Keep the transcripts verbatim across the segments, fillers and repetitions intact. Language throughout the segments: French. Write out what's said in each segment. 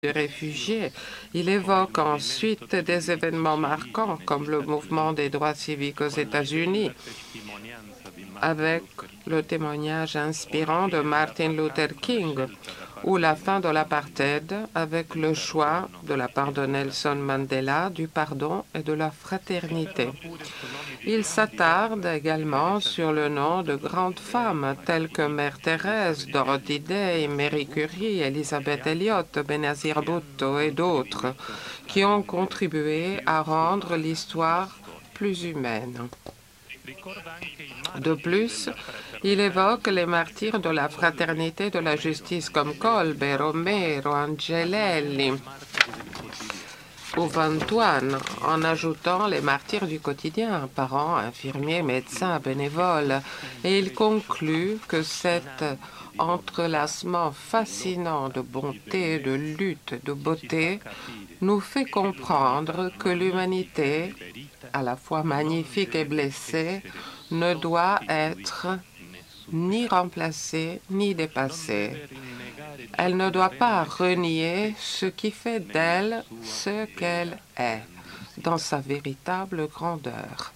de réfugiés. Il évoque ensuite des événements marquants comme le mouvement des droits civiques aux États-Unis, avec le témoignage inspirant de Martin Luther King, ou la fin de l'apartheid avec le choix de la part de Nelson Mandela du pardon et de la fraternité. Il s'attarde également sur le nom de grandes femmes telles que Mère Thérèse, Dorothy Day, Marie Curie, Elisabeth Elliot, Benazir Bhutto et d'autres qui ont contribué à rendre l'histoire plus humaine. De plus, il évoque les martyrs de la fraternité de la justice comme Kolbe, Romero, Angelelli ou Vantuan, en ajoutant les martyrs du quotidien, parents, infirmiers, médecins, bénévoles. Et il conclut que cet entrelacement fascinant de bonté, de lutte, de beauté nous fait comprendre que l'humanité, à la fois magnifique et blessée, ne doit être ni remplacée ni dépassée. Elle ne doit pas renier ce qui fait d'elle ce qu'elle est, dans sa véritable grandeur.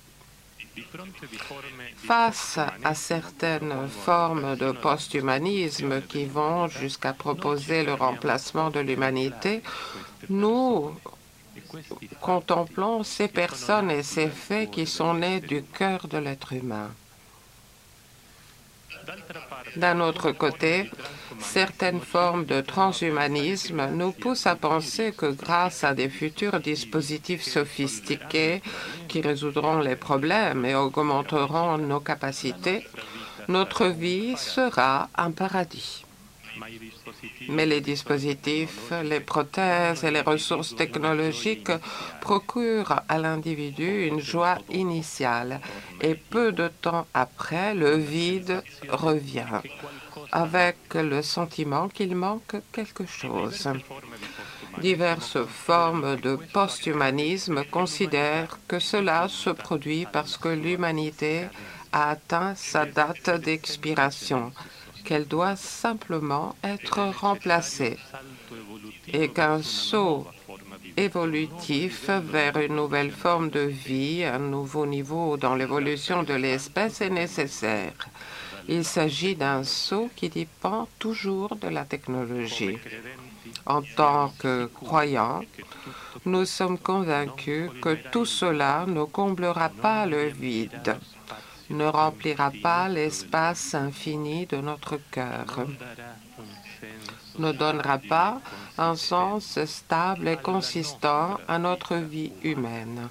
Face à certaines formes de post-humanisme qui vont jusqu'à proposer le remplacement de l'humanité, nous contemplons ces personnes et ces faits qui sont nés du cœur de l'être humain. D'un autre côté, certaines formes de transhumanisme nous poussent à penser que grâce à des futurs dispositifs sophistiqués qui résoudront les problèmes et augmenteront nos capacités, notre vie sera un paradis. Mais les dispositifs, les prothèses et les ressources technologiques procurent à l'individu une joie initiale et peu de temps après, le vide revient avec le sentiment qu'il manque quelque chose. Diverses formes de post-humanisme considèrent que cela se produit parce que l'humanité a atteint sa date d'expiration, qu'elle doit simplement être remplacée et qu'un saut évolutif vers une nouvelle forme de vie, un nouveau niveau dans l'évolution de l'espèce est nécessaire. Il s'agit d'un saut qui dépend toujours de la technologie. En tant que croyants, nous sommes convaincus que tout cela ne comblera pas le vide, ne remplira pas l'espace infini de notre cœur, ne donnera pas un sens stable et consistant à notre vie humaine.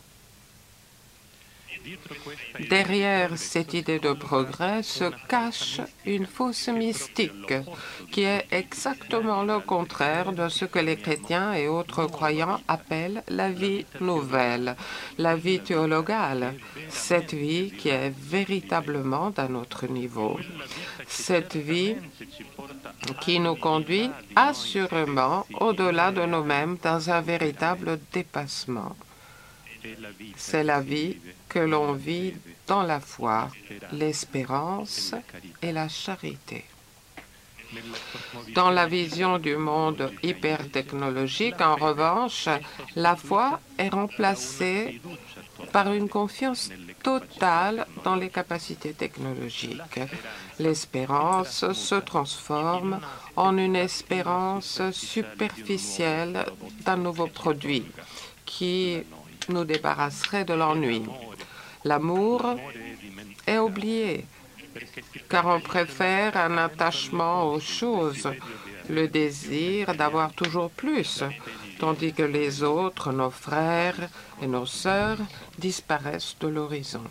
Derrière cette idée de progrès se cache une fausse mystique qui est exactement le contraire de ce que les chrétiens et autres croyants appellent la vie nouvelle, la vie théologale, cette vie qui est véritablement d'un autre niveau, cette vie qui nous conduit assurément au-delà de nous-mêmes dans un véritable dépassement. C'est la vie que l'on vit dans la foi, l'espérance et la charité. Dans la vision du monde hypertechnologique, en revanche, la foi est remplacée par une confiance totale dans les capacités technologiques. L'espérance se transforme en une espérance superficielle d'un nouveau produit qui nous débarrasserait de l'ennui. L'amour est oublié, car on préfère un attachement aux choses, le désir d'avoir toujours plus, tandis que les autres, nos frères et nos sœurs, disparaissent de l'horizon.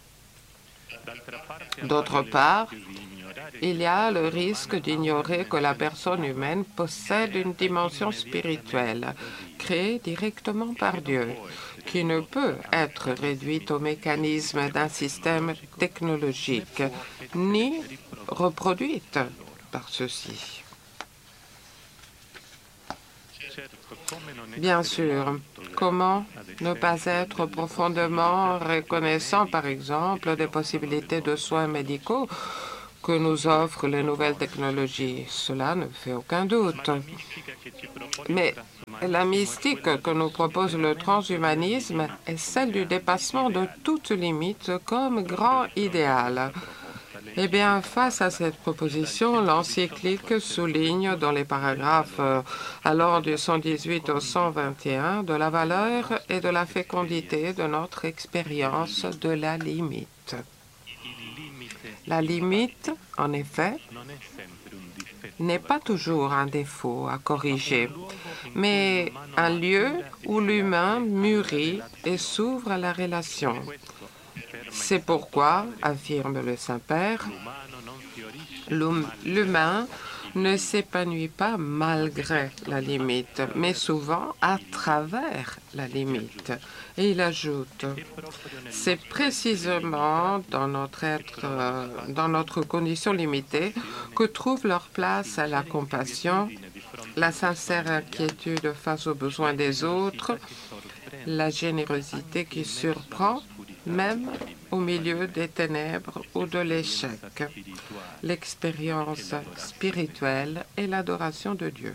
D'autre part, il y a le risque d'ignorer que la personne humaine possède une dimension spirituelle, créée directement par Dieu, qui ne peut être réduite au mécanisme d'un système technologique, ni reproduite par ceux-ci. Bien sûr, comment ne pas être profondément reconnaissant, par exemple, des possibilités de soins médicaux que nous offrent les nouvelles technologies? Cela ne fait aucun doute. Mais La mystique que nous propose le transhumanisme est celle du dépassement de toute limite comme grand idéal. Eh bien, face à cette proposition, l'encyclique souligne dans les paragraphes euh, allant du cent dix-huit au cent vingt et un de la valeur et de la fécondité de notre expérience de la limite. La limite, en effet, n'est pas toujours un défaut à corriger, mais un lieu où l'humain mûrit et s'ouvre à la relation. C'est pourquoi, affirme le Saint-Père, l'humain ne s'épanouit pas malgré la limite, mais souvent à travers la limite. Et il ajoute, c'est précisément dans notre être, euh, dans notre condition limitée que trouve leur place la compassion, la sincère inquiétude face aux besoins des autres, la générosité qui surprend, même au milieu des ténèbres ou de l'échec, l'expérience spirituelle et l'adoration de Dieu.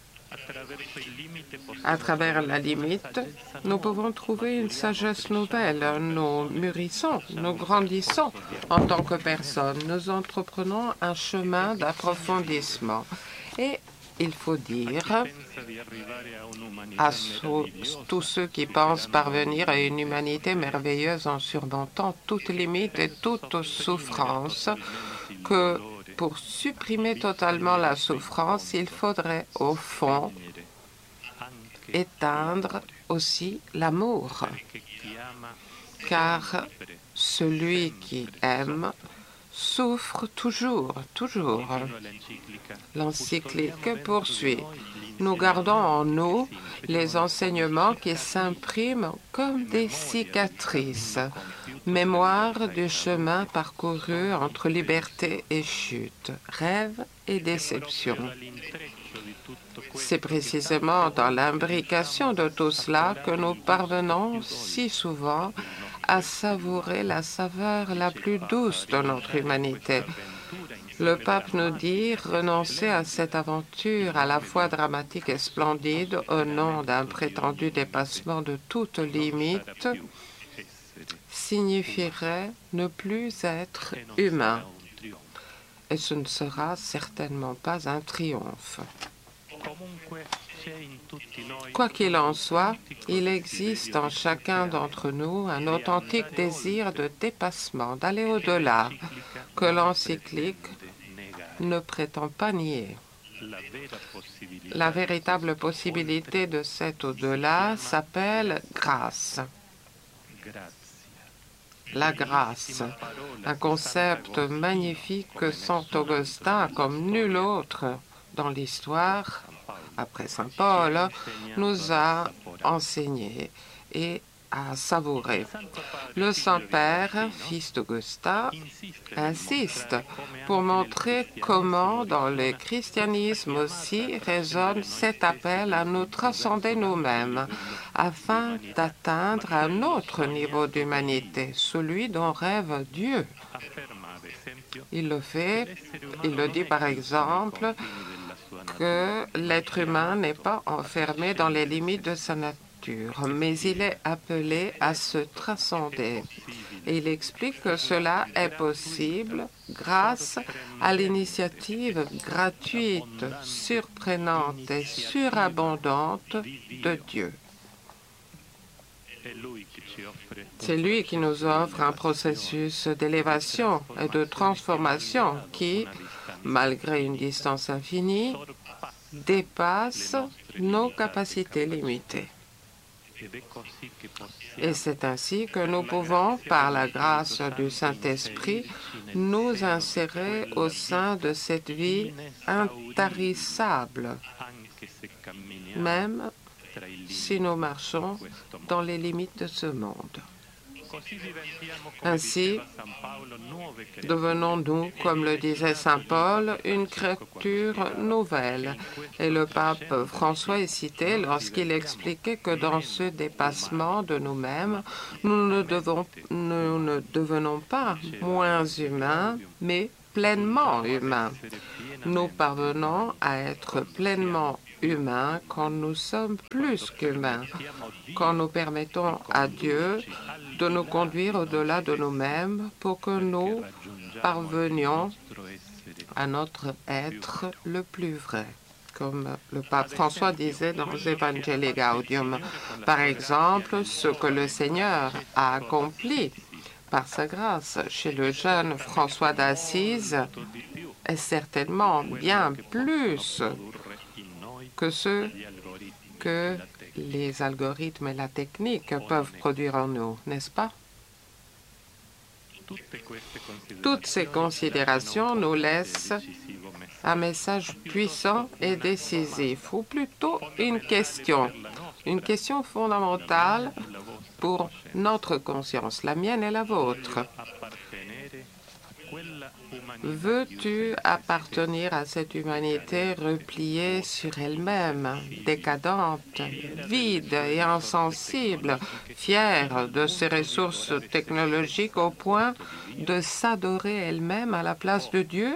À travers la limite, nous pouvons trouver une sagesse nouvelle. Nous mûrissons, nous grandissons en tant que personnes. Nous entreprenons un chemin d'approfondissement. Et il faut dire à tous ceux qui pensent parvenir à une humanité merveilleuse en surmontant toute limite et toute souffrance que pour supprimer totalement la souffrance, il faudrait au fond éteindre aussi l'amour. Car celui qui aime souffre toujours, toujours. L'encyclique poursuit. Nous gardons en nous les enseignements qui s'impriment comme des cicatrices, mémoire du chemin parcouru entre liberté et chute, rêve et déception. C'est précisément dans l'imbrication de tout cela que nous parvenons si souvent à savourer la saveur la plus douce de notre humanité. Le pape nous dit renoncer à cette aventure à la fois dramatique et splendide au nom d'un prétendu dépassement de toute limite signifierait ne plus être humain. Et ce ne sera certainement pas un triomphe. Quoi qu'il en soit, il existe en chacun d'entre nous un authentique désir de dépassement, d'aller au-delà, que l'encyclique ne prétend pas nier. La véritable possibilité de cet au-delà s'appelle grâce. La grâce, un concept magnifique que saint Augustin, comme nul autre dans l'histoire, après saint Paul, nous a enseigné et à savourer. Le Saint-Père, fils d'Augustin, insiste pour montrer comment dans le christianisme aussi résonne cet appel à nous transcender nous-mêmes afin d'atteindre un autre niveau d'humanité, celui dont rêve Dieu. Il le fait, il le dit par exemple, que l'être humain n'est pas enfermé dans les limites de sa nature, mais il est appelé à se transcender. Et il explique que cela est possible grâce à l'initiative gratuite, surprenante et surabondante de Dieu. C'est lui qui nous offre un processus d'élévation et de transformation qui, malgré une distance infinie, dépasse nos capacités limitées. Et c'est ainsi que nous pouvons, par la grâce du Saint-Esprit, nous insérer au sein de cette vie intarissable, même si nous marchons dans les limites de ce monde. Ainsi, devenons-nous, comme le disait saint Paul, une créature nouvelle. Et le pape François est cité lorsqu'il expliquait que dans ce dépassement de nous-mêmes, nous ne, devons, nous ne devenons pas moins humains, mais pleinement humains. Nous parvenons à être pleinement humains quand nous sommes plus qu'humains, quand nous permettons à Dieu de nous conduire au-delà de nous-mêmes pour que nous parvenions à notre être le plus vrai, comme le pape François disait dans Evangelii Gaudium. Par exemple, ce que le Seigneur a accompli par sa grâce chez le jeune François d'Assise est certainement bien plus que ce que les algorithmes et la technique peuvent produire en nous, n'est-ce pas? Toutes ces considérations nous laissent un message puissant et décisif, ou plutôt une question, une question fondamentale pour notre conscience, la mienne et la vôtre. Veux-tu appartenir à cette humanité repliée sur elle-même, décadente, vide et insensible, fière de ses ressources technologiques au point de s'adorer elle-même à la place de Dieu?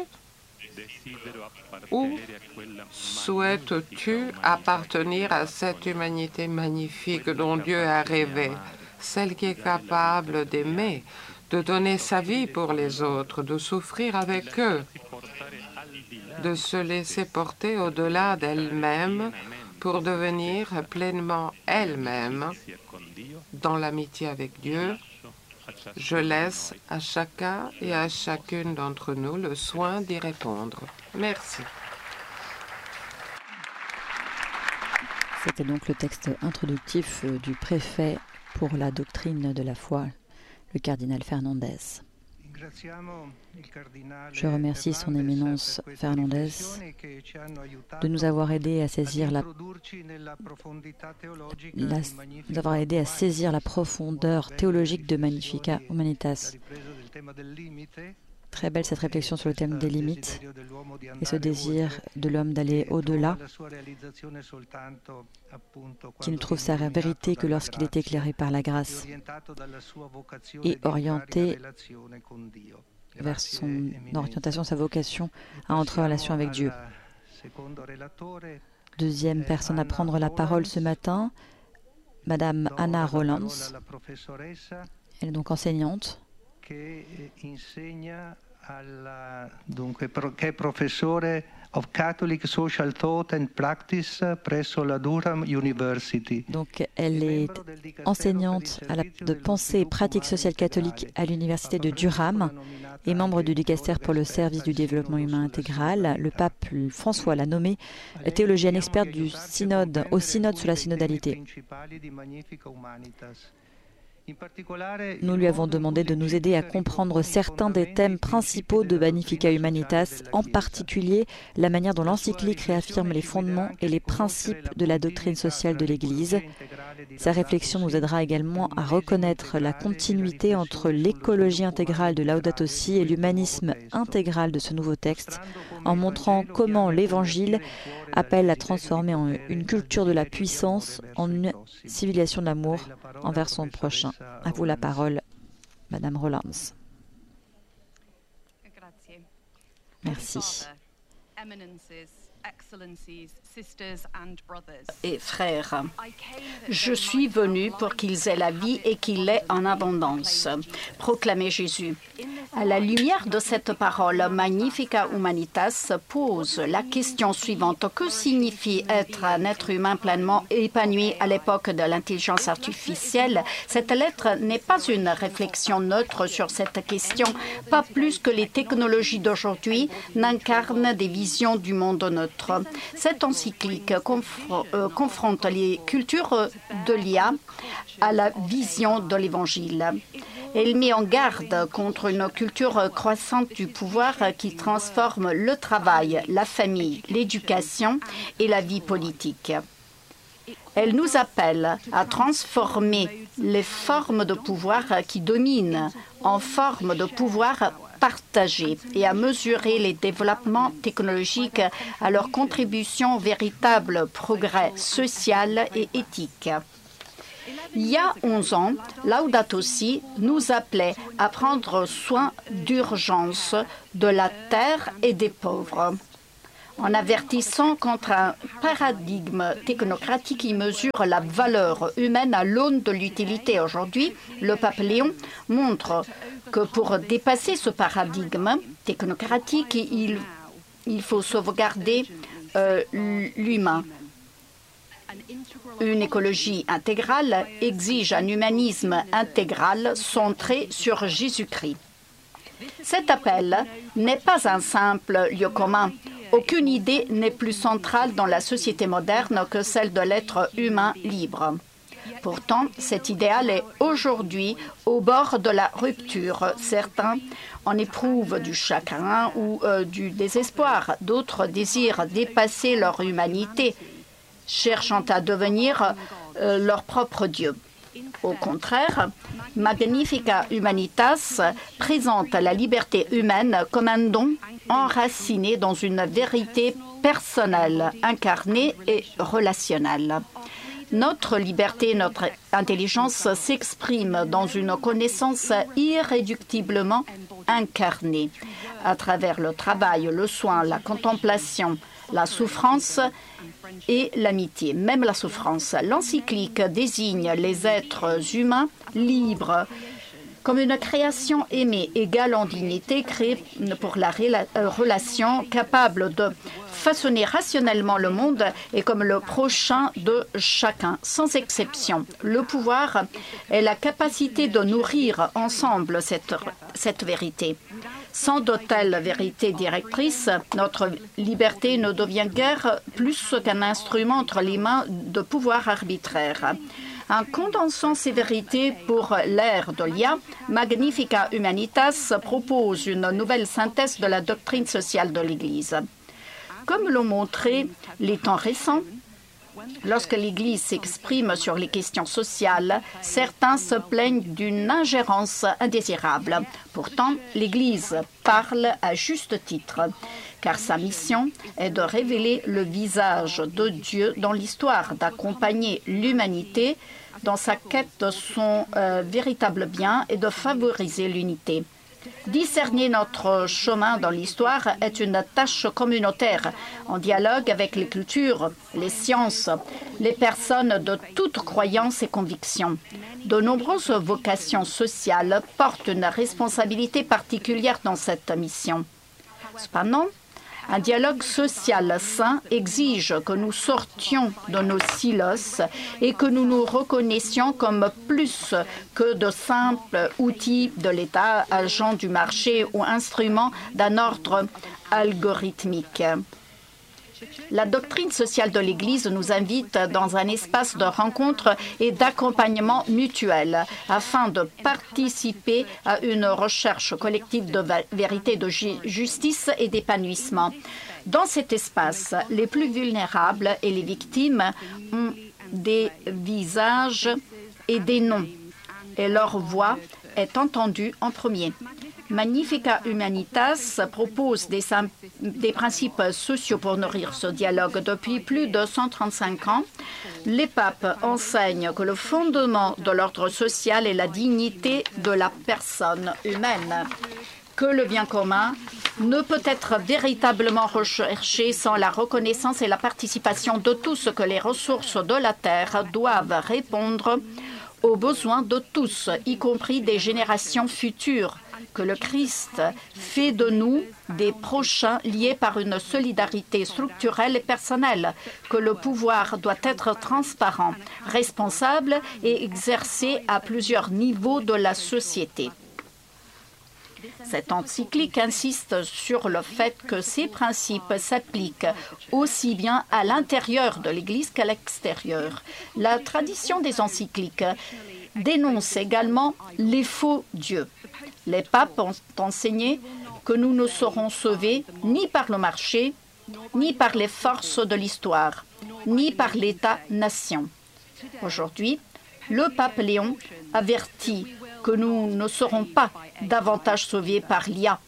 Ou souhaites-tu appartenir à cette humanité magnifique dont Dieu a rêvé, celle qui est capable d'aimer, de donner sa vie pour les autres, de souffrir avec eux, de se laisser porter au-delà d'elle-même pour devenir pleinement elle-même dans l'amitié avec Dieu? Je laisse à chacun et à chacune d'entre nous le soin d'y répondre. Merci. C'était donc le texte introductif du préfet pour la doctrine de la foi, le cardinal Fernandez. Je remercie son éminence Fernandez de nous avoir aidé à saisir la, la, nous avoir aidé à saisir la profondeur théologique de Magnificat Humanitas. Très belle cette réflexion sur le thème des limites et ce désir de l'homme d'aller au-delà, qui ne trouve sa vérité que lorsqu'il est éclairé par la grâce et orienté vers son orientation, sa vocation à entrer en relation avec Dieu. Deuxième personne à prendre la parole ce matin, Madame Anna Rolands. Elle est donc enseignante. Dunque, che è professore of Catholic Social Thought and Practice presso la Durham University. Donc, elle est enseignante à la, de pensée et pratique sociale catholique à l'université de Durham et membre du dicaster pour le service du développement humain intégral. Le pape François l'a nommée théologienne experte du synode, au synode sur la synodalité. Nous lui avons demandé de nous aider à comprendre certains des thèmes principaux de Magnificat Humanitas, en particulier la manière dont l'encyclique réaffirme les fondements et les principes de la doctrine sociale de l'Église. Sa réflexion nous aidera également à reconnaître la continuité entre l'écologie intégrale de Laudato Si et l'humanisme intégral de ce nouveau texte, en montrant comment l'Évangile appelle à transformer en une culture de la puissance en une civilisation de l'amour envers son prochain. À vous la parole, Madame Rolands. Merci. Et frères, je suis venu pour qu'ils aient la vie et qu'il l'ait en abondance. Proclamait Jésus. À la lumière de cette parole, Magnificat Humanitas pose la question suivante. Que signifie être un être humain pleinement épanoui à l'époque de l'intelligence artificielle? Cette lettre n'est pas une réflexion neutre sur cette question, pas plus que les technologies d'aujourd'hui n'incarnent des visions du monde neutre. Cette encyclique confr- euh, confronte les cultures de l'I A à la vision de l'Évangile. Elle met en garde contre une culture croissante du pouvoir qui transforme le travail, la famille, l'éducation et la vie politique. Elle nous appelle à transformer les formes de pouvoir qui dominent en formes de pouvoir partagées et à mesurer les développements technologiques à leur contribution au véritable progrès social et éthique. Il y a onze ans, Laudato Si nous appelait à prendre soin d'urgence de la terre et des pauvres. en avertissant contre un paradigme technocratique qui mesure la valeur humaine à l'aune de l'utilité. Aujourd'hui, le pape Léon montre que pour dépasser ce paradigme technocratique, il, il faut sauvegarder euh, l'humain. Une écologie intégrale exige un humanisme intégral centré sur Jésus-Christ. Cet appel n'est pas un simple lieu commun. Aucune idée n'est plus centrale dans la société moderne que celle de l'être humain libre. Pourtant, cet idéal est aujourd'hui au bord de la rupture. Certains en éprouvent du chagrin ou euh, du désespoir. D'autres désirent dépasser leur humanité, cherchant à devenir euh, leur propre Dieu. Au contraire, Magnificat Humanitas présente la liberté humaine comme un don enraciné dans une vérité personnelle, incarnée et relationnelle. Notre liberté, notre intelligence s'exprime dans une connaissance irréductiblement incarnée à travers le travail, le soin, la contemplation, la souffrance et l'amitié, même la souffrance. L'encyclique désigne les êtres humains libres comme une création aimée, égale en dignité, créée pour la relation, capable de façonner rationnellement le monde et comme le prochain de chacun, sans exception. Le pouvoir est la capacité de nourrir ensemble cette, cette vérité. Sans de telles vérités directrices, notre liberté ne devient guère plus qu'un instrument entre les mains de pouvoir arbitraire. En condensant ces vérités pour l'ère de l'I A, Magnificat Humanitas propose une nouvelle synthèse de la doctrine sociale de l'Église. Comme l'ont montré les temps récents, lorsque l'Église s'exprime sur les questions sociales, certains se plaignent d'une ingérence indésirable. Pourtant, l'Église parle à juste titre, car sa mission est de révéler le visage de Dieu dans l'histoire, d'accompagner l'humanité dans sa quête de son euh, véritable bien et de favoriser l'unité. Discerner notre chemin dans l'histoire est une tâche communautaire, en dialogue avec les cultures, les sciences, les personnes de toutes croyances et convictions. De nombreuses vocations sociales portent une responsabilité particulière dans cette mission. Cependant, un dialogue social sain exige que nous sortions de nos silos et que nous nous reconnaissions comme plus que de simples outils de l'État, agents du marché ou instruments d'un ordre algorithmique. La doctrine sociale de l'Église nous invite dans un espace de rencontre et d'accompagnement mutuel afin de participer à une recherche collective de vérité, de justice et d'épanouissement. Dans cet espace, les plus vulnérables et les victimes ont des visages et des noms, et leur voix est entendue en premier. Magnificat Humanitas propose des, des principes sociaux pour nourrir ce dialogue. Depuis plus de cent trente-cinq ans, les papes enseignent que le fondement de l'ordre social est la dignité de la personne humaine, que le bien commun ne peut être véritablement recherché sans la reconnaissance et la participation de tous, que les ressources de la terre doivent répondre aux besoins de tous, y compris des générations futures, que le Christ fait de nous des prochains liés par une solidarité structurelle et personnelle, que le pouvoir doit être transparent, responsable et exercé à plusieurs niveaux de la société. Cette encyclique insiste sur le fait que ces principes s'appliquent aussi bien à l'intérieur de l'Église qu'à l'extérieur. La tradition des encycliques dénonce également les faux dieux. Les papes ont enseigné que nous ne serons sauvés ni par le marché, ni par les forces de l'histoire, ni par l'État-nation. Aujourd'hui, le pape Léon avertit que nous ne serons pas davantage sauvés par l'I A,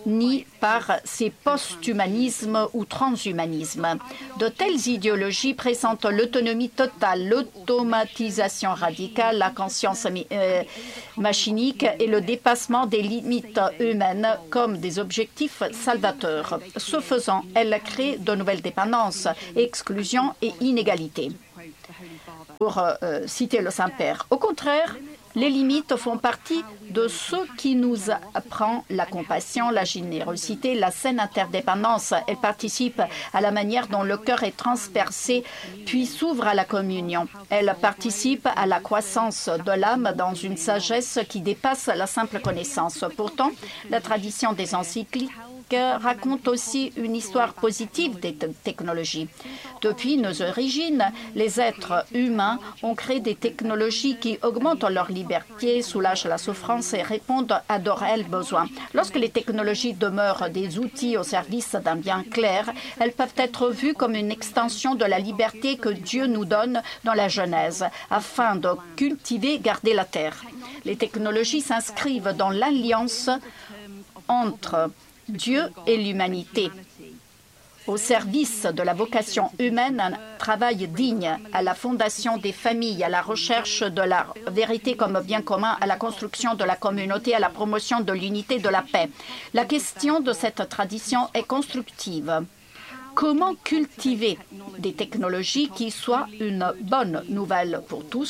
ni par ces post-humanismes ou transhumanismes. De telles idéologies présentent l'autonomie totale, l'automatisation radicale, la conscience euh, machinique et le dépassement des limites humaines comme des objectifs salvateurs. Ce faisant, elles créent de nouvelles dépendances, exclusions et inégalités. Pour euh, citer le Saint-Père. Au contraire, les limites font partie de ce qui nous apprend la compassion, la générosité, la saine interdépendance. Elles participent à la manière dont le cœur est transpercé puis s'ouvre à la communion. Elles participent à la croissance de l'âme dans une sagesse qui dépasse la simple connaissance. Pourtant, la tradition des encycliques raconte aussi une histoire positive des technologies. Depuis nos origines, les êtres humains ont créé des technologies qui augmentent leur liberté, soulagent la souffrance et répondent à de réels besoins. Lorsque les technologies demeurent des outils au service d'un bien clair, elles peuvent être vues comme une extension de la liberté que Dieu nous donne dans la Genèse, afin de cultiver et garder la terre. Les technologies s'inscrivent dans l'alliance entre Dieu et l'humanité, au service de la vocation humaine, un travail digne, à la fondation des familles, à la recherche de la vérité comme bien commun, à la construction de la communauté, à la promotion de l'unité, de la paix. La question de cette tradition est constructive. Comment cultiver des technologies qui soient une bonne nouvelle pour tous ?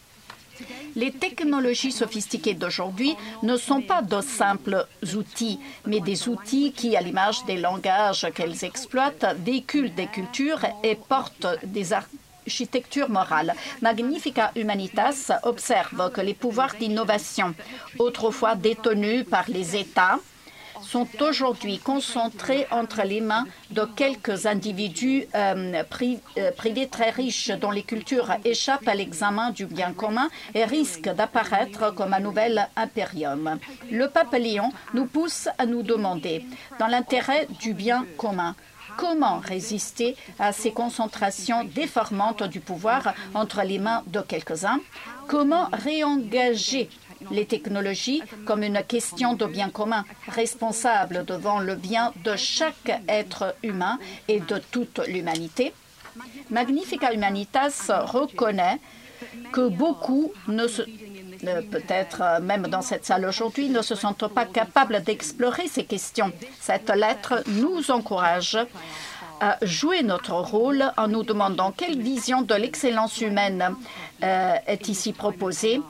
Les technologies sophistiquées d'aujourd'hui ne sont pas de simples outils, mais des outils qui, à l'image des langages qu'elles exploitent, véhiculent des cultures et portent des architectures morales. Magnifica Humanitas observe que les pouvoirs d'innovation, autrefois détenus par les États, sont aujourd'hui concentrés entre les mains de quelques individus euh, pri, euh, privés très riches dont les cultures échappent à l'examen du bien commun et risquent d'apparaître comme un nouvel impérium. Le pape Léon nous pousse à nous demander, dans l'intérêt du bien commun, comment résister à ces concentrations déformantes du pouvoir entre les mains de quelques-uns? Comment réengager les technologies comme une question de bien commun, responsable devant le bien de chaque être humain et de toute l'humanité? Magnifica Humanitas reconnaît que beaucoup ne se peut-être même dans cette salle aujourd'hui, ne se sentent pas capables d'explorer ces questions. Cette lettre nous encourage à jouer notre rôle en nous demandant quelle vision de l'excellence humaine euh, est ici proposée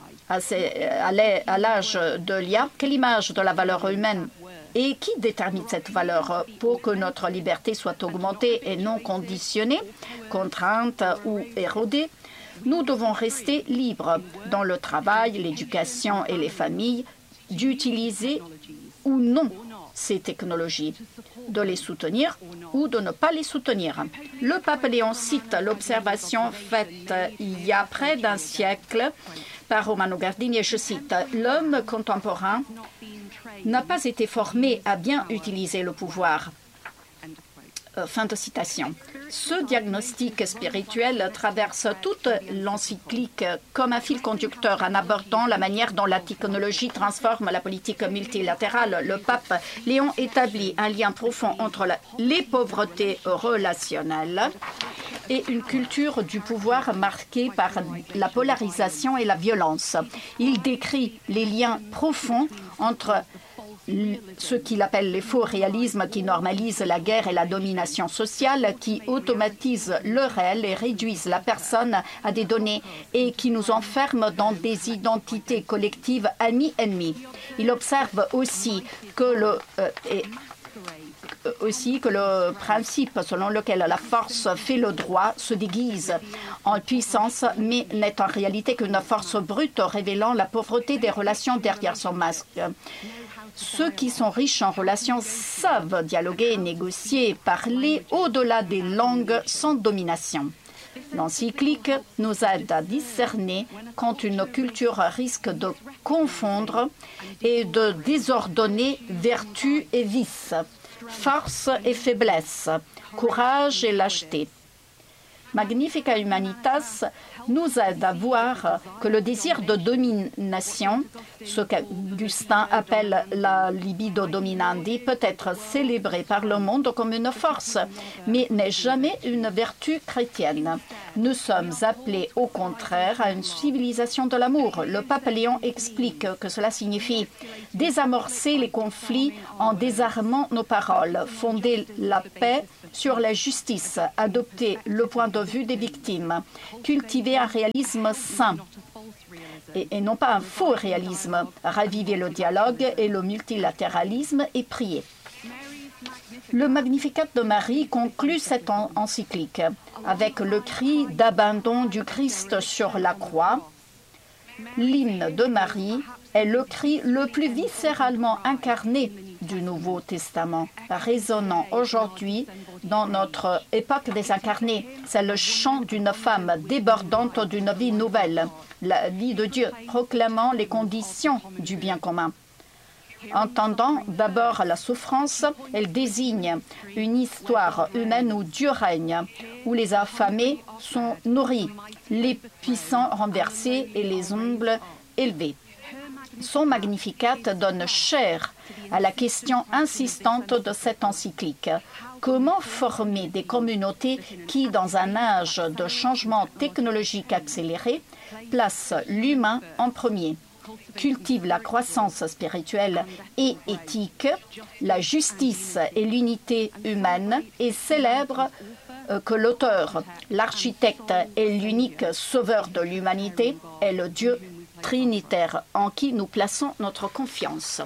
à l'âge de l'I A, quelle image de la valeur humaine et qui détermine cette valeur pour que notre liberté soit augmentée et non conditionnée, contrainte ou érodée. Nous devons rester libres dans le travail, l'éducation et les familles d'utiliser ou non ces technologies, de les soutenir ou de ne pas les soutenir. Le pape Léon cite l'observation faite il y a près d'un siècle par Romano Guardini, et je cite, « L'homme contemporain n'a pas été formé à bien utiliser le pouvoir. » Fin de citation. Ce diagnostic spirituel traverse toute l'encyclique comme un fil conducteur en abordant la manière dont la technologie transforme la politique multilatérale. Le pape Léon établit un lien profond entre la, les pauvretés relationnelles et une culture du pouvoir marquée par la polarisation et la violence. Il décrit les liens profonds entre ce qu'il appelle les faux réalismes qui normalisent la guerre et la domination sociale, qui automatisent le réel et réduisent la personne à des données et qui nous enferment dans des identités collectives amis-ennemis. Il observe aussi que le... Euh, et, aussi que le principe selon lequel la force fait le droit se déguise en puissance, mais n'est en réalité qu'une force brute révélant la pauvreté des relations derrière son masque. Ceux qui sont riches en relations savent dialoguer, négocier, parler au-delà des langues sans domination. L'encyclique nous aide à discerner quand une culture risque de confondre et de désordonner vertu et vice, force et faiblesse, courage et lâcheté. Magnificat Humanitas nous aide à voir que le désir de domination, ce qu'Augustin appelle la libido dominandi, peut être célébré par le monde comme une force, mais n'est jamais une vertu chrétienne. Nous sommes appelés au contraire à une civilisation de l'amour. Le pape Léon explique que cela signifie désamorcer les conflits en désarmant nos paroles, fonder la paix sur la justice, adopter le point de vue des victimes, cultiver un réalisme sain et, et non pas un faux réalisme, raviver le dialogue et le multilatéralisme et prier. Le Magnificat de Marie conclut cette en encyclique avec le cri d'abandon du Christ sur la croix. L'hymne de Marie est le cri le plus viscéralement incarné du Nouveau Testament, résonnant aujourd'hui dans notre époque des incarnés. C'est le chant d'une femme débordante d'une vie nouvelle, la vie de Dieu, proclamant les conditions du bien commun. Entendant d'abord la souffrance, elle désigne une histoire humaine où Dieu règne, où les affamés sont nourris, les puissants renversés et les humbles élevés. Son Magnificat donne chair à la question insistante de cette encyclique. Comment former des communautés qui, dans un âge de changement technologique accéléré, placent l'humain en premier, cultivent la croissance spirituelle et éthique, la justice et l'unité humaine et célèbrent que l'auteur, l'architecte et l'unique sauveur de l'humanité est le Dieu trinitaire en qui nous plaçons notre confiance.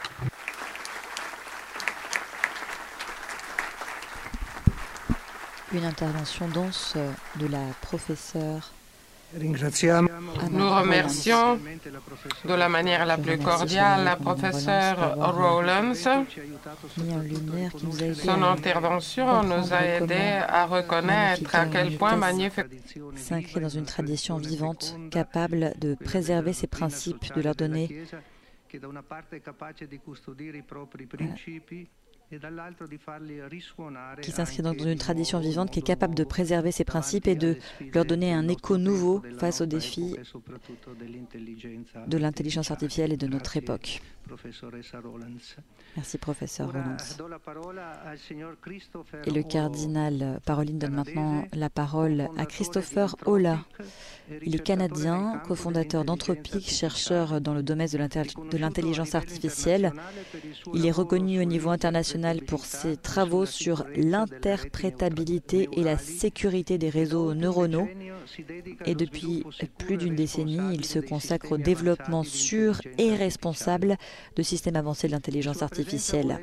Une intervention dense de la professeure. Nous remercions de la manière la plus cordiale la professeure Rowlands. Son intervention nous a aidé à reconnaître à quel point Magnificat s'inscrit dans une tradition vivante, capable de préserver ses principes, de leur donner qui s'inscrit donc dans une tradition vivante qui est capable de préserver ses principes et de leur donner un écho nouveau face aux défis de l'intelligence artificielle et de notre époque. Merci, professeur Rowlands. Et le cardinal Parolin donne maintenant la parole à Christopher Olah. Il est canadien, cofondateur d'Anthropic, chercheur dans le domaine de l'intelligence artificielle. Il est reconnu au niveau international pour ses travaux sur l'interprétabilité et la sécurité des réseaux neuronaux. Et depuis plus d'une décennie, il se consacre au développement sûr et responsable de systèmes avancés de l'intelligence artificielle.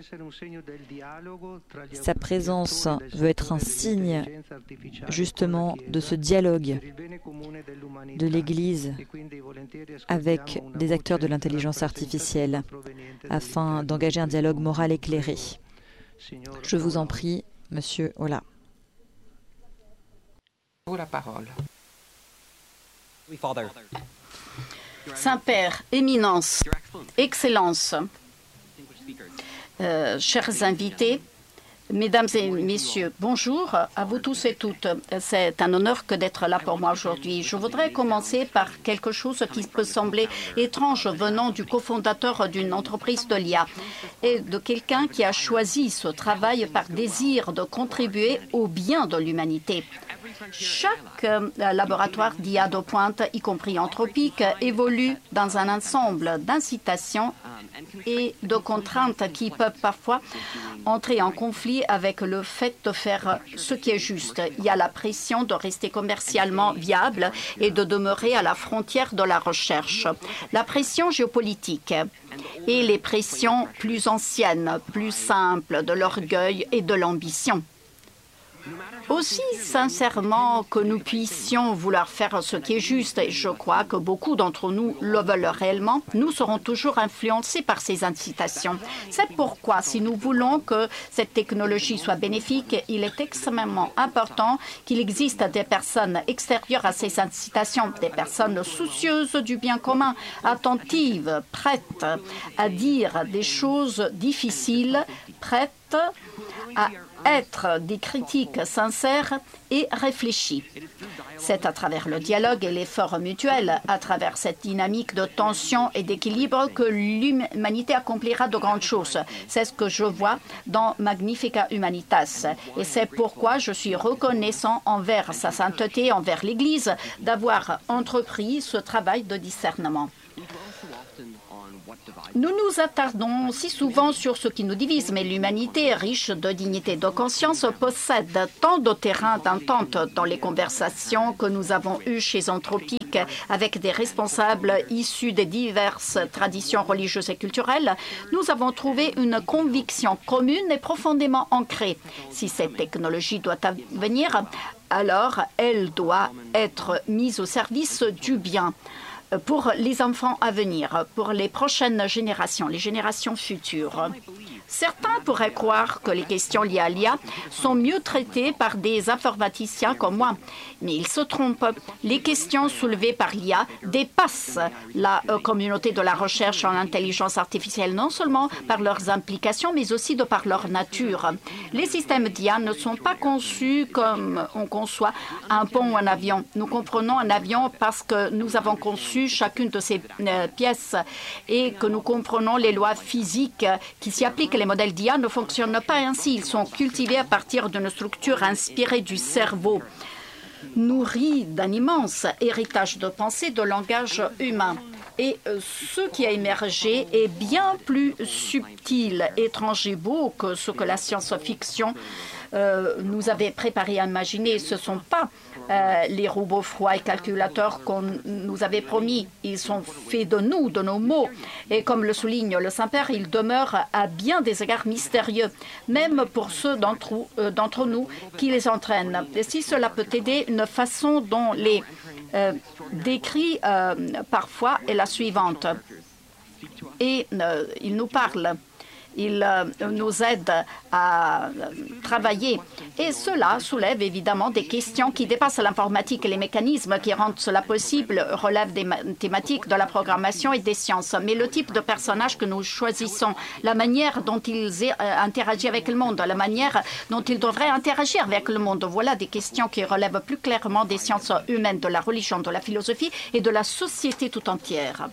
Sa présence veut être un signe justement de ce dialogue de l'Église avec des acteurs de l'intelligence artificielle afin d'engager un dialogue moral éclairé. Je vous en prie, Monsieur Olah. Vous la parole. Saint-Père, Éminence, Excellence, euh, chers invités, Mesdames et Messieurs, bonjour à vous tous et toutes. C'est un honneur que d'être là pour moi aujourd'hui. Je voudrais commencer par quelque chose qui peut sembler étrange venant du cofondateur d'une entreprise de l'I A et de quelqu'un qui a choisi ce travail par désir de contribuer au bien de l'humanité. Chaque euh, laboratoire d'I A de pointe, y compris Anthropic, évolue dans un ensemble d'incitations et de contraintes qui peuvent parfois entrer en conflit avec le fait de faire ce qui est juste. Il y a la pression de rester commercialement viable et de demeurer à la frontière de la recherche. La pression géopolitique et les pressions plus anciennes, plus simples, de l'orgueil et de l'ambition. Aussi sincèrement que nous puissions vouloir faire ce qui est juste, et je crois que beaucoup d'entre nous le veulent réellement, nous serons toujours influencés par ces incitations. C'est pourquoi, si nous voulons que cette technologie soit bénéfique, il est extrêmement important qu'il existe des personnes extérieures à ces incitations, des personnes soucieuses du bien commun, attentives, prêtes à dire des choses difficiles, prêtes à être des critiques sincères et réfléchies. C'est à travers le dialogue et l'effort mutuel, à travers cette dynamique de tension et d'équilibre que l'humanité accomplira de grandes choses. C'est ce que je vois dans Magnificat Humanitas. Et c'est pourquoi je suis reconnaissant envers sa sainteté, envers l'Église, d'avoir entrepris ce travail de discernement. Nous nous attardons si souvent sur ce qui nous divise, mais l'humanité, riche de dignité et de conscience, possède tant de terrains d'entente dans les conversations que nous avons eues chez Anthropique avec des responsables issus des diverses traditions religieuses et culturelles. Nous avons trouvé une conviction commune et profondément ancrée. Si cette technologie doit venir, alors elle doit être mise au service du bien pour les enfants à venir, pour les prochaines générations, les générations futures. Certains pourraient croire que les questions liées à l'I A sont mieux traitées par des informaticiens comme moi, mais ils se trompent. Les questions soulevées par l'I A dépassent la euh, communauté de la recherche en intelligence artificielle, non seulement par leurs implications, mais aussi de par leur nature. Les systèmes d'I A ne sont pas conçus comme on conçoit un pont ou un avion. Nous comprenons un avion parce que nous avons conçu chacune de ces euh, pièces et que nous comprenons les lois physiques qui s'y appliquent. Les modèles d'I A ne fonctionnent pas ainsi. Ils sont cultivés à partir d'une structure inspirée du cerveau, nourrie d'un immense héritage de pensée, de langage humain. Et ce qui a émergé est bien plus subtil, étrange et beau que ce que la science-fiction euh, nous avait préparé à imaginer. Ce ne sont pas euh, les robots froids et calculateurs qu'on nous avait promis. Ils sont faits de nous, de nos mots. Et comme le souligne le Saint-Père, ils demeurent à bien des égards mystérieux, même pour ceux d'entre euh, d'entre nous qui les entraînent. Et si cela peut aider, une façon dont les euh, décrit euh, parfois est la suivante. Et euh, il nous parle. Il euh, nous aide à travailler. Et cela soulève évidemment des questions qui dépassent l'informatique et les mécanismes qui rendent cela possible relèvent des mathématiques, de la programmation et des sciences. Mais le type de personnage que nous choisissons, la manière dont ils euh, interagissent avec le monde, la manière dont ils devraient interagir avec le monde, voilà des questions qui relèvent plus clairement des sciences humaines, de la religion, de la philosophie et de la société tout entière.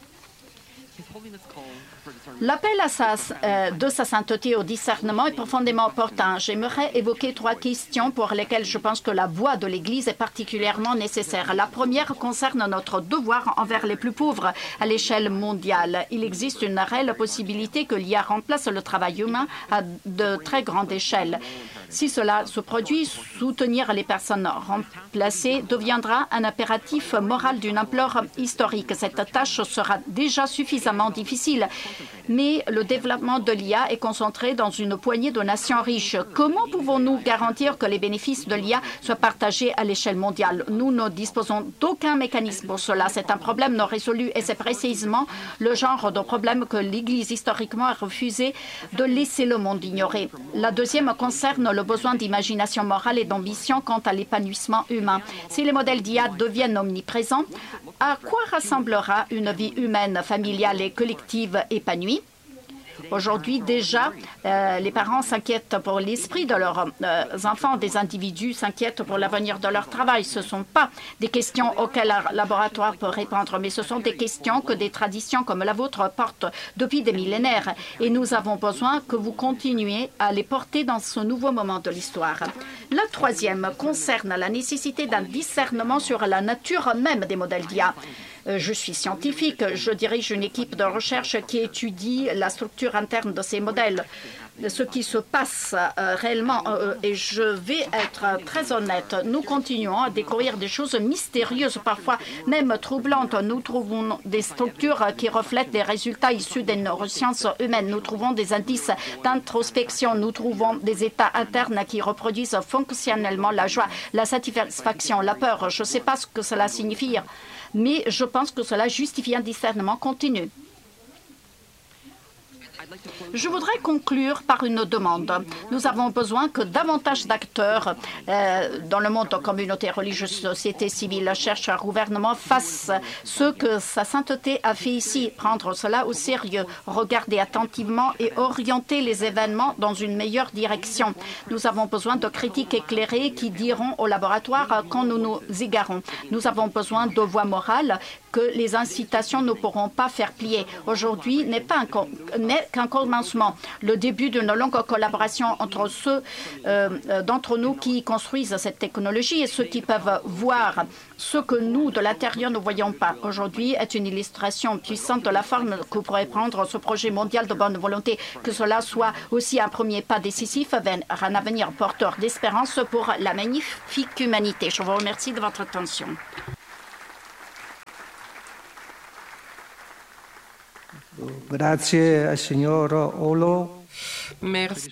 L'appel à sa, euh, de sa sainteté au discernement est profondément opportun. J'aimerais évoquer trois questions pour lesquelles je pense que la voix de l'Église est particulièrement nécessaire. La première concerne notre devoir envers les plus pauvres à l'échelle mondiale. Il existe une réelle possibilité que l'I A remplace le travail humain à de très grande échelle. Si cela se produit, soutenir les personnes remplacées deviendra un impératif moral d'une ampleur historique. Cette tâche sera déjà suffisamment difficile, mais le développement de l'I A est concentré dans une poignée de nations riches. Comment pouvons-nous garantir que les bénéfices de l'I A soient partagés à l'échelle mondiale? Nous ne disposons d'aucun mécanisme pour cela. C'est un problème non résolu et c'est précisément le genre de problème que l'Église historiquement a refusé de laisser le monde ignorer. La deuxième concerne le besoin d'imagination morale et d'ambition quant à l'épanouissement humain. Si les modèles d'I A deviennent omniprésents, à quoi rassemblera une vie humaine, familiale et collective épanouie? Aujourd'hui, déjà, euh, les parents s'inquiètent pour l'esprit de leurs euh, enfants. Des individus s'inquiètent pour l'avenir de leur travail. Ce ne sont pas des questions auxquelles un laboratoire peut répondre, mais ce sont des questions que des traditions comme la vôtre portent depuis des millénaires. Et nous avons besoin que vous continuiez à les porter dans ce nouveau moment de l'histoire. La troisième concerne la nécessité d'un discernement sur la nature même des modèles d'I A. Je suis scientifique, je dirige une équipe de recherche qui étudie la structure interne de ces modèles, ce qui se passe euh, réellement. Euh, et je vais être très honnête, nous continuons à découvrir des choses mystérieuses, parfois même troublantes. Nous trouvons des structures qui reflètent des résultats issus des neurosciences humaines. Nous trouvons des indices d'introspection. Nous trouvons des états internes qui reproduisent fonctionnellement la joie, la satisfaction, la peur. Je ne sais pas ce que cela signifie, mais je pense que cela justifie un discernement continu. Je voudrais conclure par une demande. Nous avons besoin que davantage d'acteurs euh, dans le monde, communauté religieuse, société civile, chercheurs, gouvernements, fassent ce que Sa Sainteté a fait ici, prendre cela au sérieux, regarder attentivement et orienter les événements dans une meilleure direction. Nous avons besoin de critiques éclairées qui diront au laboratoire quand nous nous égarons. Nous avons besoin de voix morales que les incitations ne pourront pas faire plier. Aujourd'hui n'est pas qu'un commencement, le début d'une longue collaboration entre ceux euh, d'entre nous qui construisent cette technologie et ceux qui peuvent voir ce que nous, de l'intérieur, ne voyons pas. Aujourd'hui est une illustration puissante de la forme que pourrait prendre ce projet mondial de bonne volonté, que cela soit aussi un premier pas décisif vers un avenir porteur d'espérance pour la magnifique humanité. Je vous remercie de votre attention. Grazie al signor Olo. Merci.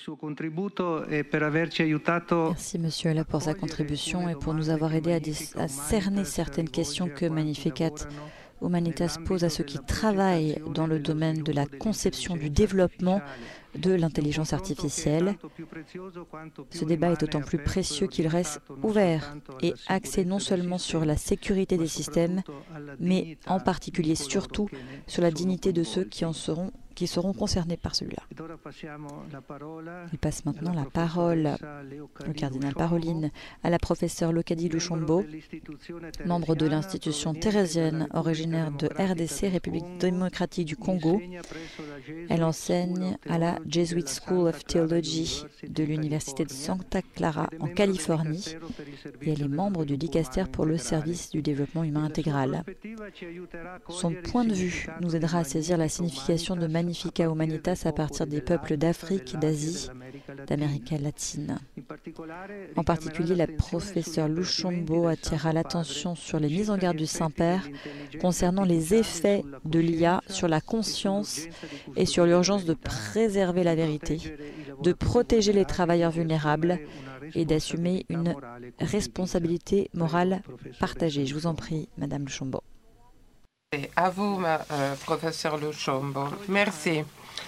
Merci, Monsieur Ola, pour sa contribution et pour nous avoir aidé à, à cerner certaines questions que Magnificat Humanitas pose à ceux qui travaillent dans le domaine de la conception du développement de l'intelligence artificielle. Ce débat est d'autant plus précieux qu'il reste ouvert et axé non seulement sur la sécurité des systèmes, mais en particulier surtout sur la dignité de ceux qui en seront qui seront concernés par celui-là. Il passe maintenant la parole, le cardinal Parolin, à la professeure Lokadi Lushombo, membre de l'institution thérésienne originaire de R D C, République démocratique du Congo. Elle enseigne à la Jesuit School of Theology de l'Université de Santa Clara en Californie et elle est membre du Dicaster pour le service du développement humain intégral. Son point de vue nous aidera à saisir la signification de Magnificat Humanitas à partir des peuples d'Afrique, d'Asie, d'Amérique latine. En particulier, la professeure Lushombo attirera l'attention sur les mises en garde du Saint-Père concernant les effets de l'I A sur la conscience et sur l'urgence de préserver la vérité, de protéger les travailleurs vulnérables et d'assumer une responsabilité morale partagée. Je vous en prie, Madame Lushombo. Et à vous, ma, euh, professeur Lushombo. Merci.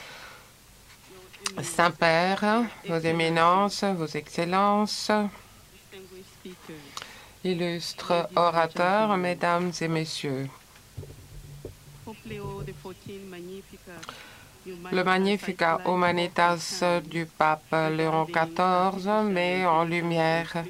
Saint-Père, vos éminences, vos excellences, illustres orateurs, mesdames et messieurs. Le Magnificat Humanitas du pape Léon quatorze met en lumière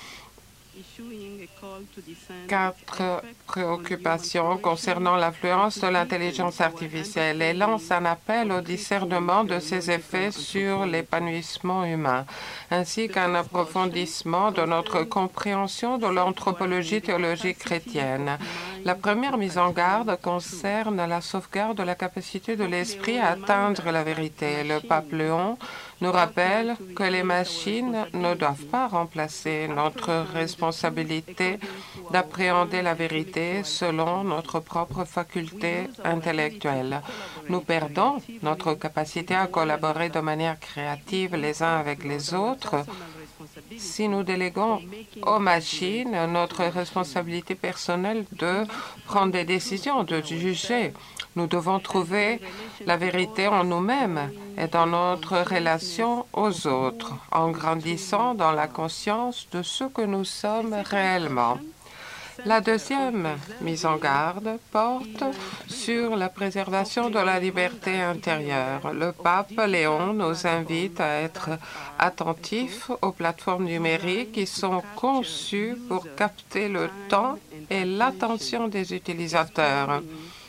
quatre préoccupations concernant l'influence de l'intelligence artificielle et lance un appel au discernement de ses effets sur l'épanouissement humain, ainsi qu'un approfondissement de notre compréhension de l'anthropologie théologique chrétienne. La première mise en garde concerne la sauvegarde de la capacité de l'esprit à atteindre la vérité. Le pape Léon nous rappelle que les machines ne doivent pas remplacer notre responsabilité d'appréhender la vérité selon notre propre faculté intellectuelle. Nous perdons notre capacité à collaborer de manière créative les uns avec les autres si nous déléguons aux machines notre responsabilité personnelle de prendre des décisions, de juger. Nous devons trouver la vérité en nous-mêmes et dans notre relation aux autres, en grandissant dans la conscience de ce que nous sommes réellement. La deuxième mise en garde porte sur la préservation de la liberté intérieure. Le pape Léon nous invite à être attentifs aux plateformes numériques qui sont conçues pour capter le temps et l'attention des utilisateurs,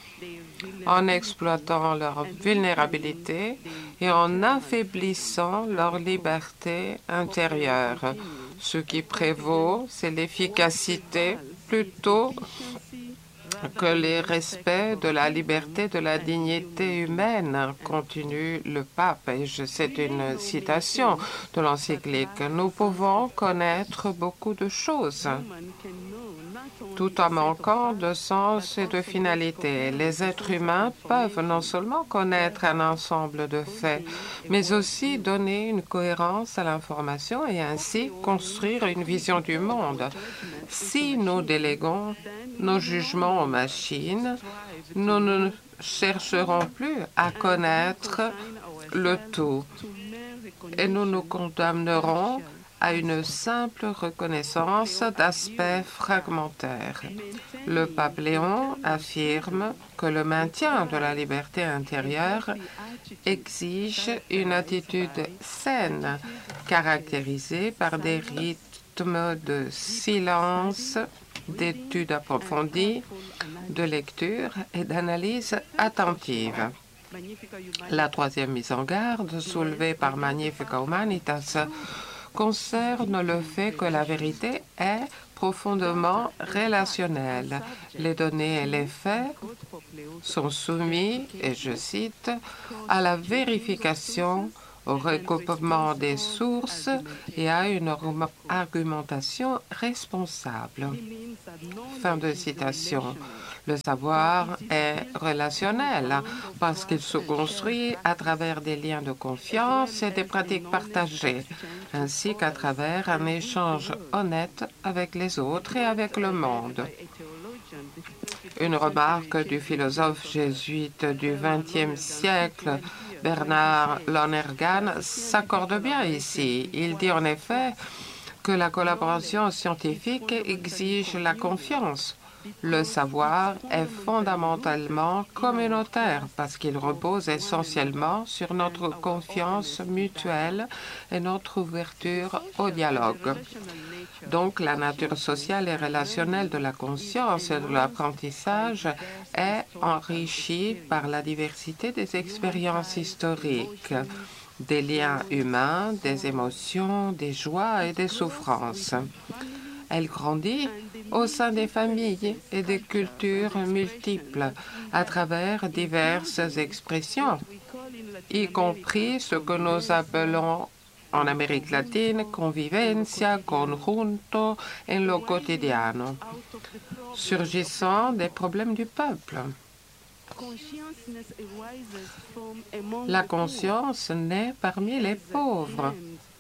en exploitant leur vulnérabilité et en affaiblissant leur liberté intérieure. Ce qui prévaut, c'est l'efficacité plutôt que les respects de la liberté, de la dignité humaine, continue le pape. Et c'est une citation de l'encyclique. Nous pouvons connaître beaucoup de choses, tout en manquant de sens et de finalité. Les êtres humains peuvent non seulement connaître un ensemble de faits, mais aussi donner une cohérence à l'information et ainsi construire une vision du monde. Si nous déléguons nos jugements aux machines, nous ne chercherons plus à connaître le tout et nous nous condamnerons à une simple reconnaissance d'aspects fragmentaires. Le pape Léon affirme que le maintien de la liberté intérieure exige une attitude saine, caractérisée par des rythmes de silence, d'études approfondies, de lecture et d'analyse attentive. La troisième mise en garde, soulevée par Magnifica Humanitas, concerne le fait que la vérité est profondément relationnelle. Les données et les faits sont soumis, et je cite, à la vérification, au recoupement des sources et à une argumentation responsable. Fin de citation. Le savoir est relationnel parce qu'il se construit à travers des liens de confiance et des pratiques partagées, ainsi qu'à travers un échange honnête avec les autres et avec le monde. Une remarque du philosophe jésuite du vingtième siècle, Bernard Lonergan, s'accorde bien ici. Il dit en effet que la collaboration scientifique exige la confiance. Le savoir est fondamentalement communautaire parce qu'il repose essentiellement sur notre confiance mutuelle et notre ouverture au dialogue. Donc, la nature sociale et relationnelle de la conscience et de l'apprentissage est enrichie par la diversité des expériences historiques, des liens humains, des émotions, des joies et des souffrances. Elle grandit au sein des familles et des cultures multiples à travers diverses expressions, y compris ce que nous appelons en Amérique latine convivencia, conjunto, en lo quotidiano, surgissant des problèmes du peuple. La conscience naît parmi les pauvres,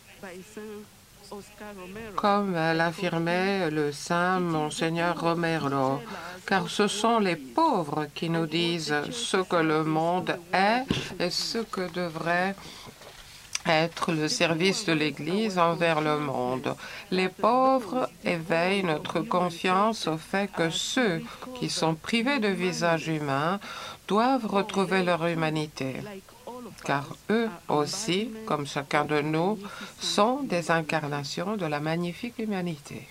comme l'affirmait le saint Monseigneur Romero, car ce sont les pauvres qui nous disent ce que le monde est et ce que devrait être le service de l'Église envers le monde. Les pauvres éveillent notre confiance au fait que ceux qui sont privés de visage humain doivent retrouver leur humanité, car eux aussi, comme chacun de nous, sont des incarnations de la magnifique humanité.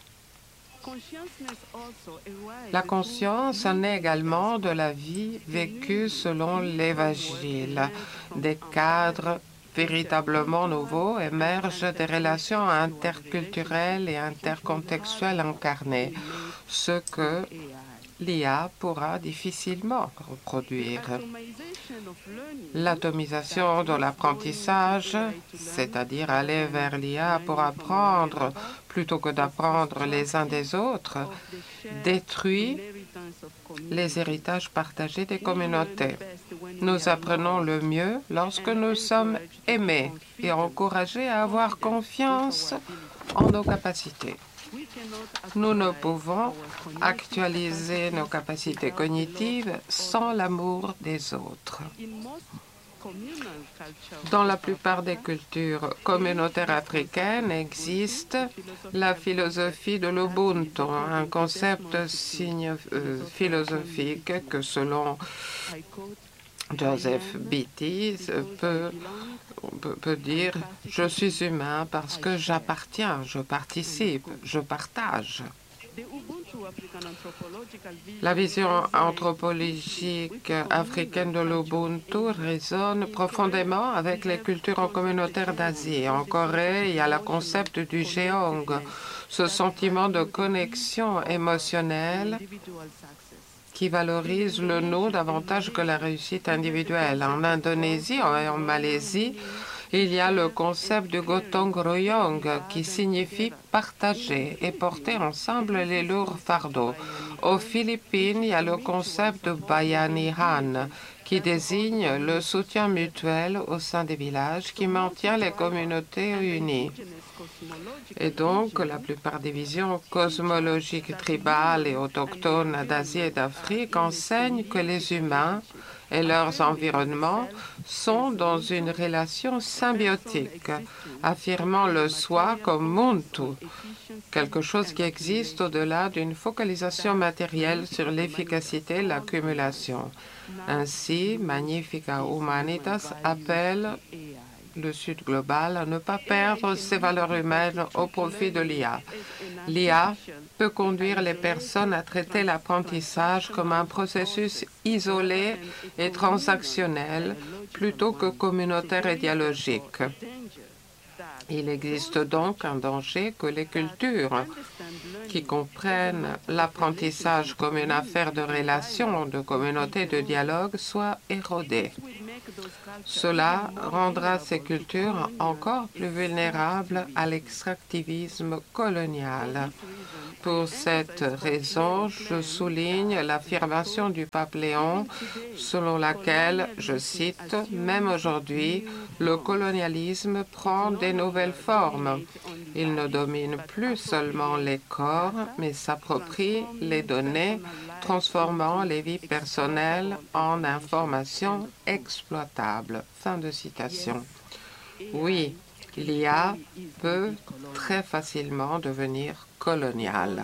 La conscience naît également de la vie vécue selon l'Évangile. Des cadres véritablement nouveaux émergent des relations interculturelles et intercontextuelles incarnées, ce que l'I A pourra difficilement reproduire. L'atomisation de l'apprentissage, c'est-à-dire aller vers l'I A pour apprendre plutôt que d'apprendre les uns des autres, détruit les héritages partagés des communautés. Nous apprenons le mieux lorsque nous sommes aimés et encouragés à avoir confiance en nos capacités. Nous ne pouvons actualiser nos capacités cognitives sans l'amour des autres. Dans la plupart des cultures communautaires africaines existe la philosophie de l'Ubuntu, un concept philosophique que, selon Joseph Beatty, peut, peut, peut dire « Je suis humain parce que j'appartiens, je participe, je partage ». La vision anthropologique africaine de l'Ubuntu résonne profondément avec les cultures communautaires d'Asie. En Corée, il y a le concept du jeong, ce sentiment de connexion émotionnelle qui valorise le nous davantage que la réussite individuelle. En Indonésie et en Malaisie, il y a le concept du gotong royong qui signifie partager et porter ensemble les lourds fardeaux. Aux Philippines, il y a le concept de bayanihan qui désigne le soutien mutuel au sein des villages qui maintient les communautés unies. Et donc, la plupart des visions cosmologiques tribales et autochtones d'Asie et d'Afrique enseignent que les humains et leurs environnements sont dans une relation symbiotique, affirmant le soi comme muntu, quelque chose qui existe au-delà d'une focalisation matérielle sur l'efficacité et l'accumulation. Ainsi, Magnifica Humanitas appelle le Sud global à ne pas perdre ses valeurs humaines au profit de l'I A. L'I A peut conduire les personnes à traiter l'apprentissage comme un processus isolé et transactionnel plutôt que communautaire et dialogique. Il existe donc un danger que les cultures qui comprennent l'apprentissage comme une affaire de relation, de communauté, de dialogue soient érodées. Cela rendra ces cultures encore plus vulnérables à l'extractivisme colonial. Pour cette raison, je souligne l'affirmation du pape Léon selon laquelle, je cite, « Même aujourd'hui, le colonialisme prend des nouvelles formes. Il ne domine plus seulement les corps, mais s'approprie les données, transformant les vies personnelles en informations exploitables. » Fin de citation. Oui, l'I A peut très facilement devenir coloniale.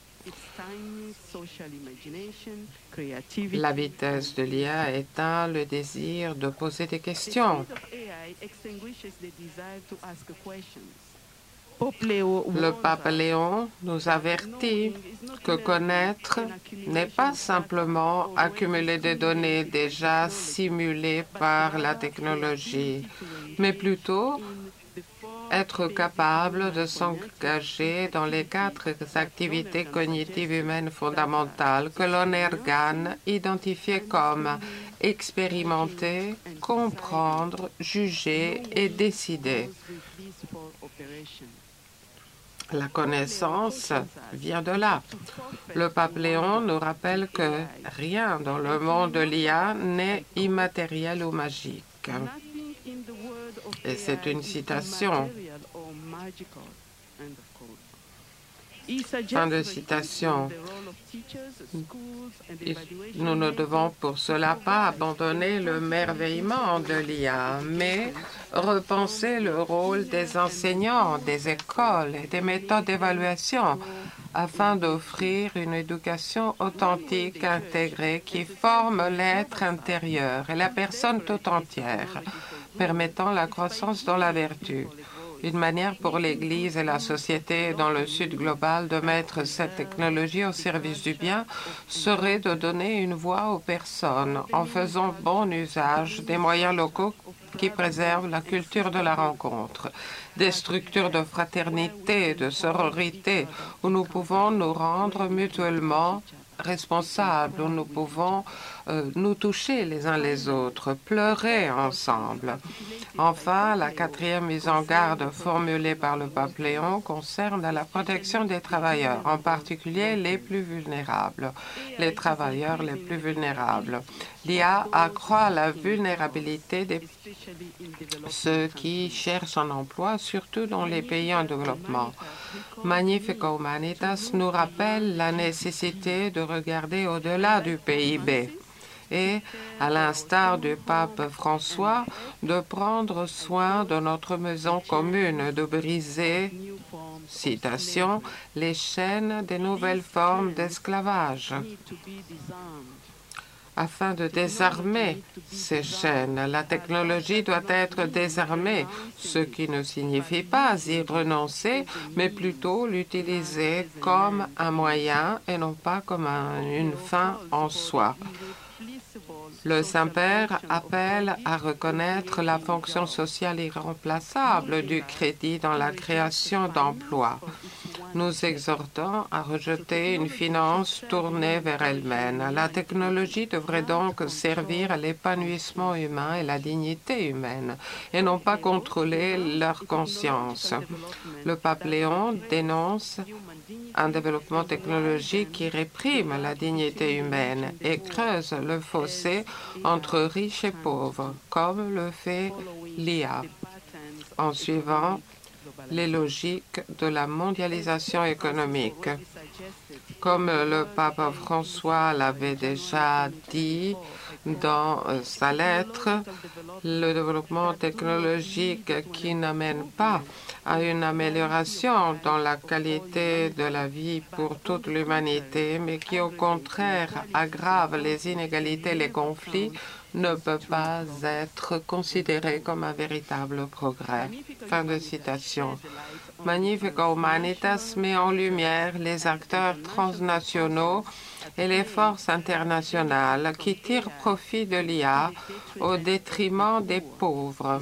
La vitesse de l'I A éteint le désir de poser des questions. Le pape Léon nous avertit que connaître n'est pas simplement accumuler des données déjà simulées par la technologie, mais plutôt être capable de s'engager dans les quatre activités cognitives humaines fondamentales que l'Onergan identifiait comme expérimenter, comprendre, juger et décider. La connaissance vient de là. Le pape Léon nous rappelle que rien dans le monde de l'I A n'est immatériel ou magique. Et c'est une citation. Fin de citation. Nous ne devons pour cela pas abandonner le merveillement de l'I A, mais repenser le rôle des enseignants, des écoles et des méthodes d'évaluation afin d'offrir une éducation authentique, intégrée, qui forme l'être intérieur et la personne tout entière, permettant la croissance dans la vertu. Une manière pour l'Église et la société dans le Sud global de mettre cette technologie au service du bien serait de donner une voix aux personnes en faisant bon usage des moyens locaux qui préservent la culture de la rencontre, des structures de fraternité, de sororité, où nous pouvons nous rendre mutuellement responsables, où nous pouvons euh, nous toucher les uns les autres, pleurer ensemble. Enfin, la quatrième mise en garde formulée par le pape Léon concerne la protection des travailleurs, en particulier les plus vulnérables, les travailleurs les plus vulnérables. L'I A accroît la vulnérabilité de ceux qui cherchent un emploi, surtout dans les pays en développement. Magnifica Humanitas nous rappelle la nécessité de regarder au-delà du P I B et, à l'instar du pape François, de prendre soin de notre maison commune, de briser, citation, les chaînes des nouvelles formes d'esclavage, afin de désarmer ces chaînes. La technologie doit être désarmée, ce qui ne signifie pas y renoncer, mais plutôt l'utiliser comme un moyen et non pas comme un, une fin en soi. Le Saint-Père appelle à reconnaître la fonction sociale irremplaçable du crédit dans la création d'emplois, nous exhortant à rejeter une finance tournée vers elle-même. La technologie devrait donc servir à l'épanouissement humain et la dignité humaine, et non pas contrôler leur conscience. Le pape Léon dénonce un développement technologique qui réprime la dignité humaine et creuse le fossé entre riches et pauvres, comme le fait l'I A, en suivant les logiques de la mondialisation économique. Comme le pape François l'avait déjà dit dans sa lettre, le développement technologique qui n'amène pas à une amélioration dans la qualité de la vie pour toute l'humanité, mais qui au contraire aggrave les inégalités, les conflits, ne peut pas être considéré comme un véritable progrès. Fin de citation. Magnifica Humanitas met en lumière les acteurs transnationaux et les forces internationales qui tirent profit de l'I A au détriment des pauvres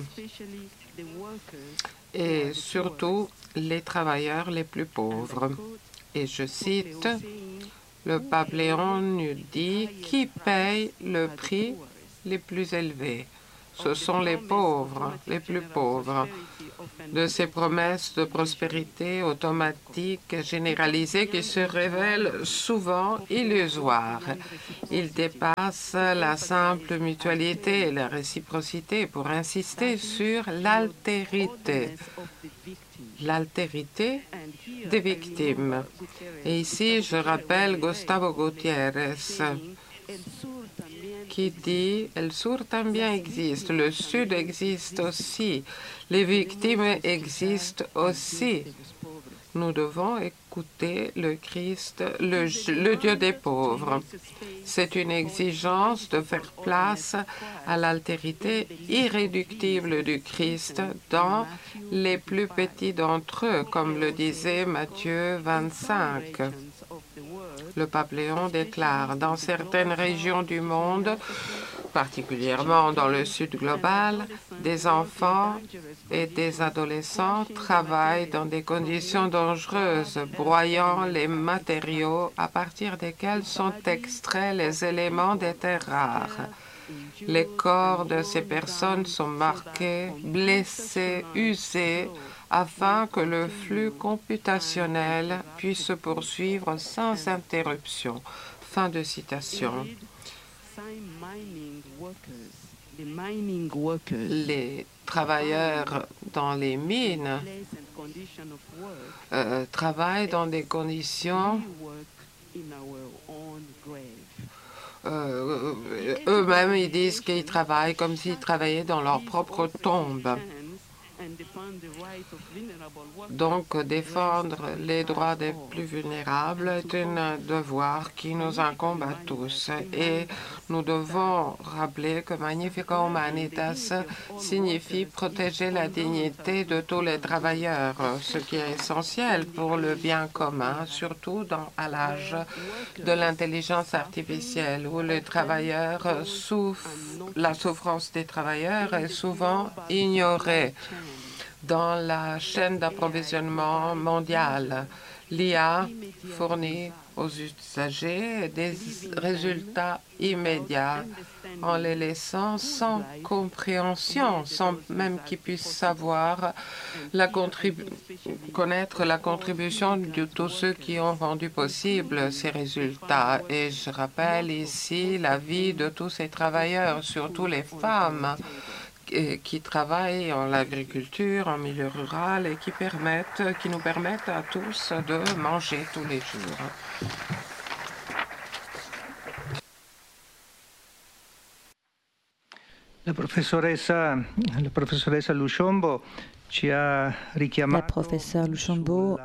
et surtout les travailleurs les plus pauvres. Et je cite, le pape Léon nous dit « Qui paye le prix les plus élevés ?» Ce sont les pauvres, les plus pauvres. De ces promesses de prospérité automatique généralisée qui se révèlent souvent illusoires. Ils dépassent la simple mutualité et la réciprocité pour insister sur l'altérité. L'altérité des victimes. Et ici, je rappelle Gustavo Gutiérrez, qui dit « El Sur también existe, le Sud existe aussi, les victimes existent aussi. Nous devons écouter le Christ, le, le Dieu des pauvres. » C'est une exigence de faire place à l'altérité irréductible du Christ dans les plus petits d'entre eux, comme le disait Matthieu vingt-cinq. Le pape Léon déclare, dans certaines régions du monde, particulièrement dans le sud global, des enfants et des adolescents travaillent dans des conditions dangereuses, broyant les matériaux à partir desquels sont extraits les éléments des terres rares. Les corps de ces personnes sont marqués, blessés, usés, afin que le flux computationnel puisse se poursuivre sans interruption. Fin de citation. Les travailleurs dans les mines euh, travaillent dans des conditions euh, eux-mêmes ils disent qu'ils travaillent comme s'ils travaillaient dans leur propre tombe. Donc, défendre les droits des plus vulnérables est un devoir qui nous incombe à tous. Et nous devons rappeler que Magnifica Humanitas signifie protéger la dignité de tous les travailleurs, ce qui est essentiel pour le bien commun, surtout dans, à l'âge de l'intelligence artificielle, où les travailleurs souffrent, la souffrance des travailleurs est souvent ignorée. Dans la chaîne d'approvisionnement mondiale, l'I A fournit aux usagers des résultats immédiats en les laissant sans compréhension, sans même qu'ils puissent savoir la connaître la contribution de tous ceux qui ont rendu possible ces résultats. Et je rappelle ici la vie de tous ces travailleurs, surtout les femmes, qui travaillent en agriculture, en milieu rural et qui permettent, qui nous permettent à tous de manger tous les jours. La professoressa, la professoressa Luchombo ci ha richiamato. La professeure Luchombo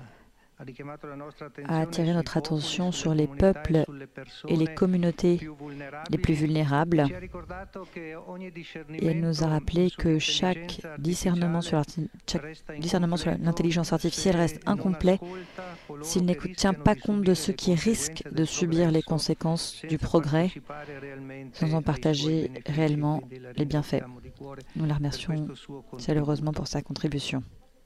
a attiré notre attention sur les peuples et les communautés les plus vulnérables. Et elle nous a rappelé que chaque discernement sur l'intelligence artificielle reste incomplet s'il ne tient pas compte de ceux qui risquent de subir les conséquences du progrès sans en partager réellement les bienfaits. Nous la remercions chaleureusement pour sa contribution.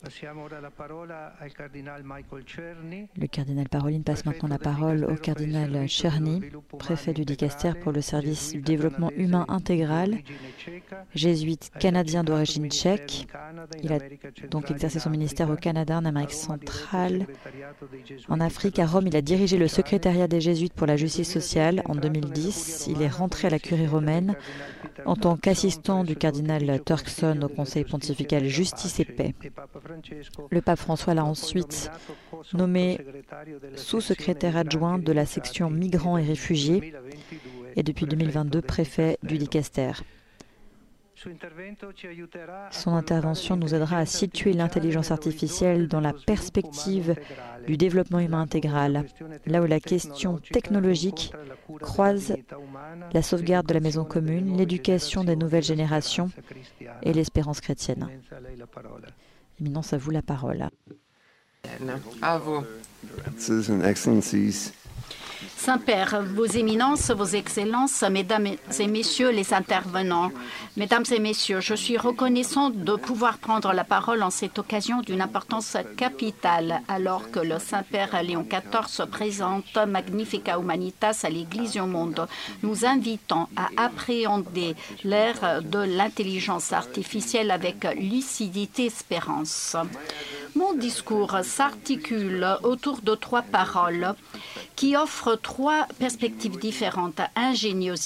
Le cardinal Parolin passe maintenant la parole au cardinal Czerny, préfet du Dicaster pour le service du développement humain intégral, jésuite canadien d'origine tchèque. Il a donc exercé son ministère au Canada, en Amérique centrale. En Afrique, à Rome, il a dirigé le secrétariat des jésuites pour la justice sociale. En deux mille dix, il est rentré à la curie romaine en tant qu'assistant du cardinal Turkson au Conseil pontifical Justice et Paix. Le pape François l'a ensuite nommé sous-secrétaire adjoint de la section migrants et réfugiés et depuis deux mille vingt-deux préfet du Dicaster. Son intervention nous aidera à situer l'intelligence artificielle dans la perspective du développement humain intégral, là où la question technologique croise la sauvegarde de la maison commune, l'éducation des nouvelles générations et l'espérance chrétienne. Éminence, à vous la parole. À vous. Saint-Père, vos éminences, vos excellences, mesdames et messieurs les intervenants, mesdames et messieurs, je suis reconnaissante de pouvoir prendre la parole en cette occasion d'une importance capitale, alors que le Saint-Père Léon quatorze présente Magnificat Humanitas à l'Église et au monde, nous invitant à appréhender l'ère de l'intelligence artificielle avec lucidité et espérance. Mon discours s'articule autour de trois paroles qui offrent trois perspectives différentes: ingéniosité,